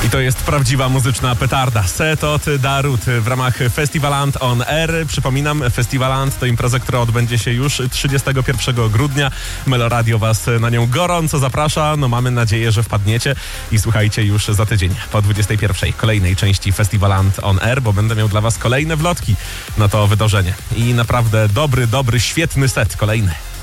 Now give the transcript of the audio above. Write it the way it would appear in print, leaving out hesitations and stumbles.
I to jest prawdziwa muzyczna petarda. Set od Darut w ramach Festiwaland on Air. Przypominam, Festiwaland to impreza, która odbędzie się już 31 grudnia. Meloradio Was na nią gorąco zaprasza. No mamy nadzieję, że wpadniecie i słuchajcie już za tydzień po 21 kolejnej części Festiwaland on Air, bo będę miał dla Was kolejne wlotki na to wydarzenie. I naprawdę dobry, świetny set kolejny.